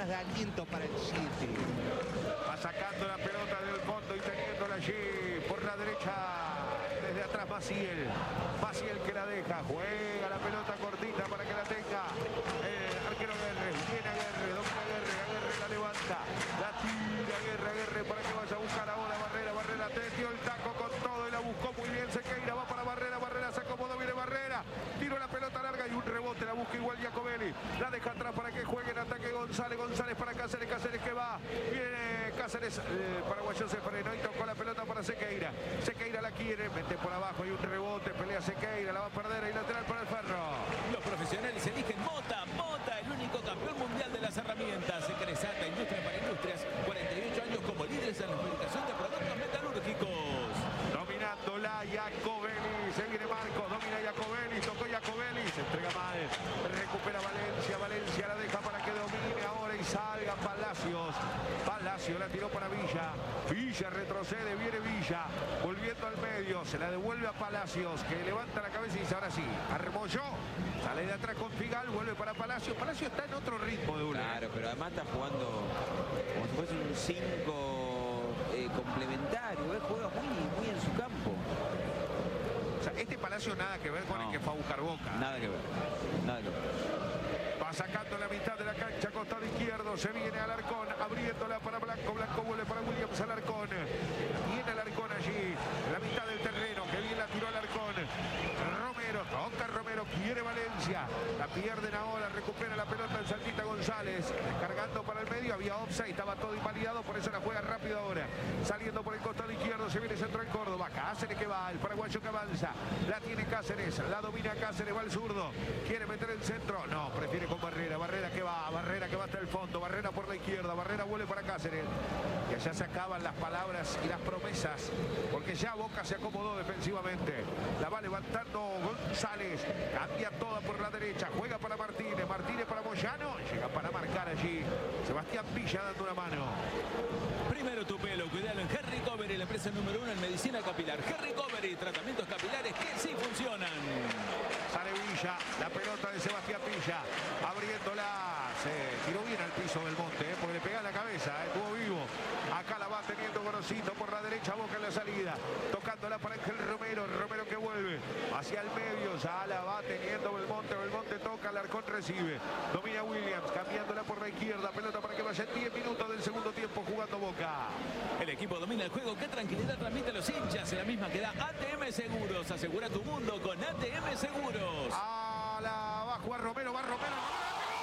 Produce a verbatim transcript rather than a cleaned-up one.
palabras de aliento para el City. Va sacando la pelota del fondo y teniéndola allí por la derecha. Desde atrás Maciel. Maciel que la deja. Juega la pelota cortita para que la tenga. El arquero Aguerre. Viene Aguerre. Domina Aguerre. Aguerre la levanta. La tira Aguerre. Aguerre para que vaya a buscar ahora Barrera. Barrera tendió el taco con todo y la buscó muy bien. Sequeira va para Barrera. Barrera se acomodó. Viene Barrera. Tiró la pelota larga y un rebote. La busca igual Giacomelli. La deja atrás para que juegue en ataque González. González para Cáceres. Cáceres que va. Viene Cáceres. El paraguayo se frenó y tocó la pelota para Sequeira. Sequeira la quiere. Mete por abajo. Hay un rebote. Pelea Sequeira. La va a perder. Y lateral para el Ferro. Los profesionales eligen Mota. Mota, el único campeón mundial de las herramientas. Cresata, Industria para Industrias. cuarenta y ocho años como líderes en la fabricación de productos metalúrgicos. Dominándola Giacomelli. Se viene Marcos. Domina Giacomelli. Tocó Giacomelli. Se entrega mal. Recupera Valencia. Valencia la deja para que domine ahora y salga Palacios. Palacio la tiró para Villa. Villa retrocede. Viene Villa. Volviendo al medio. Se la devuelve a Palacios. Que levanta la cabeza y dice ahora sí. Armó yo. Sale de atrás con Figal. Vuelve para Palacio. Palacio está en otro ritmo de una. Claro, pero además está jugando como si fuese un cinco eh, complementario. Él juega muy, muy en su campo. O sea, este Palacio nada que ver con No. el que fue a buscar Boca. Nada que ver. Nada que ver. Va sacando la mitad de la cancha, costado izquierdo, se viene Alarcón, abriéndola para Blanco, Blanco vuelve para Williams Alarcón. Viene Alarcón allí, la mitad del terreno, que bien la tiró Alarcón. Romero, toca Romero, quiere Valencia, la pierden ahora, recupera la pelota en Saltita González, cargando para el medio, había offside, estaba todo invalidado, por eso la juega rápido ahora. Saliendo por el costado izquierdo, se viene centro en Córdoba, Cáceres que va, el paraguayo que avanza, la tiene Cáceres, la domina Cáceres, va el zurdo, quiere meter el centro, no, prefiere con Barrera, Barrera que va, Barrera que va hasta el fondo, Barrera por la izquierda, Barrera vuelve para Cáceres. Y allá se acaban las palabras y las promesas, porque ya Boca se acomodó defensivamente. La va levantando González, cambia toda por la derecha, juega para Martínez, Martínez para Moyano, llega para marcar allí. Sebastián Villa dando una mano. Primero tu pelo, cuidalo en Hair Recovery, la empresa número uno en medicina capilar. Hair Recovery, tratamientos capilares que sí funcionan. Sale Villa, la pelota de Sebastián Villa, abriéndola, se tiró bien al piso del Monte, ¿eh? Porque le pega en la cabeza, ¿eh? Estuvo vivo. Acá la va teniendo Gorosito por la derecha, Boca en la salida, tocándola para Ángel Romero, Romero que vuelve hacia el medio, ya la va teniendo Belmonte, Belmonte toca, Alarcón recibe, domina Williams, cambiándola por la izquierda, pelota para que vaya en diez minutos del segundo tiempo jugando Boca. El equipo domina el juego, qué tranquilidad transmite a los hinchas, en la misma que da A T M Seguros, asegura tu mundo con A T M Seguros. A la va a jugar Romero, va Romero.